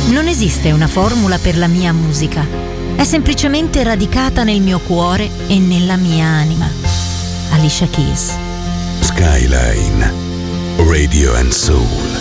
Non esiste una formula per la mia musica. È semplicemente radicata nel mio cuore e nella mia anima. Alicia Keys. Skyline Radio and Soul.